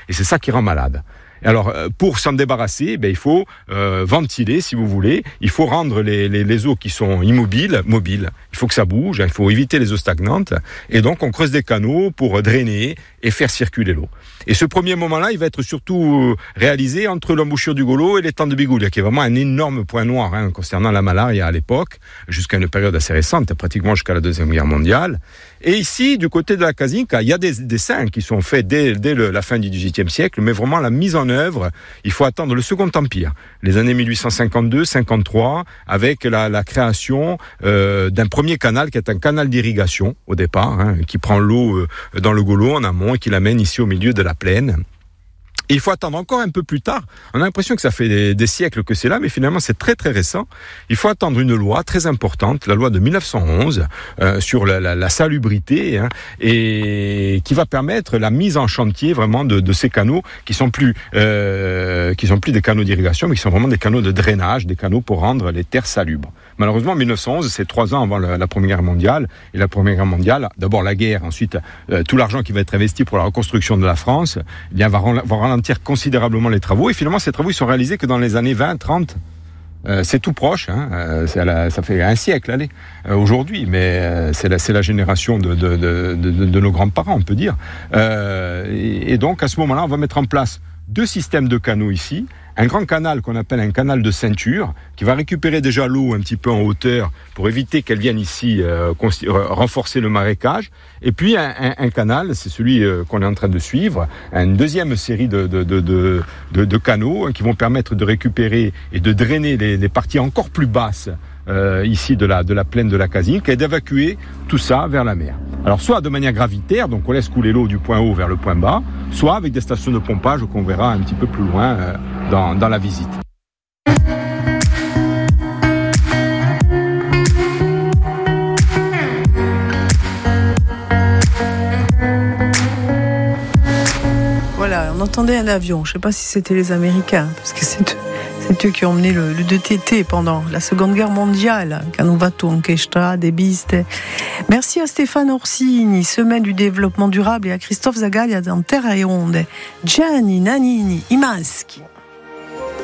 et c'est ça qui rend malade. Alors, pour s'en débarrasser, il faut ventiler, si vous voulez. Il faut rendre les eaux qui sont immobiles, mobiles. Il faut que ça bouge, il faut éviter les eaux stagnantes. Et donc, on creuse des canaux pour drainer et faire circuler l'eau. Et ce premier moment-là, il va être surtout réalisé entre l'embouchure du Golo et l'étang de Bigoulia, qui est vraiment un énorme point noir concernant la malaria à l'époque, jusqu'à une période assez récente, pratiquement jusqu'à la Deuxième Guerre mondiale. Et ici, du côté de la Kazinka, il y a des dessins qui sont faits dès la fin du XVIIIe siècle, mais vraiment la mise en œuvre, il faut attendre le Second Empire, les années 1852-53, avec la création d'un premier canal qui est un canal d'irrigation au départ, qui prend l'eau dans le Golo en amont et qui l'amène ici au milieu de la plaine. Et il faut attendre encore un peu plus tard. On a l'impression que ça fait des siècles que c'est là, mais finalement c'est très très récent. Il faut attendre une loi très importante, la loi de 1911 sur la salubrité, et qui va permettre la mise en chantier vraiment de ces canaux qui sont plus des canaux d'irrigation, mais qui sont vraiment des canaux de drainage, des canaux pour rendre les terres salubres. Malheureusement, 1911, c'est 3 ans avant la Première Guerre mondiale. Et la Première Guerre mondiale, d'abord la guerre, ensuite tout l'argent qui va être investi pour la reconstruction de la France, va ralentir considérablement les travaux. Et finalement, ces travaux ils sont réalisés que dans les années 20, 30. C'est tout proche, ça fait un siècle, aujourd'hui, mais c'est la génération de nos grands-parents, on peut dire. Et donc, à ce moment-là, on va mettre en place 2 systèmes de canaux ici. Un grand canal qu'on appelle un canal de ceinture, qui va récupérer déjà l'eau un petit peu en hauteur pour éviter qu'elle vienne ici renforcer le marécage. Et puis un canal, c'est celui qu'on est en train de suivre, une deuxième série de canaux qui vont permettre de récupérer et de drainer les parties encore plus basses ici de la plaine de la Kazinka et d'évacuer tout ça vers la mer. Alors soit de manière gravitaire, donc on laisse couler l'eau du point haut vers le point bas, soit avec des stations de pompage qu'on verra un petit peu plus loin dans la visite. Voilà, on entendait un avion, je ne sais pas si c'était les Américains, parce que c'est eux qui ont mené le DTT pendant la Seconde Guerre mondiale, Canavato, Orchestra, des Bistes. Merci à Stéphane Orsini, Semaine du développement durable, et à Christophe Zagalia dans Terra e Onde. Gianni Nannini, i maschi.